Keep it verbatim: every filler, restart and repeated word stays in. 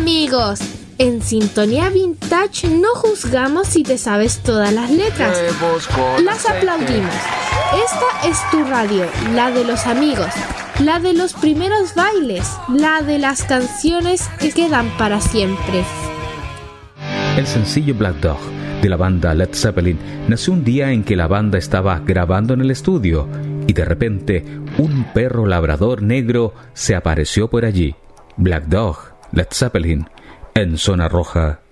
amigos! En Sintonía Vintage no juzgamos si te sabes todas las letras. Las aplaudimos. Esta es tu radio, la de los amigos, la de los primeros bailes, la de las canciones que quedan para siempre. El sencillo Black Dog de la banda Led Zeppelin nació un día en que la banda estaba grabando en el estudio y de repente un perro labrador negro se apareció por allí. Black Dog, Led Zeppelin, en Zona Roja.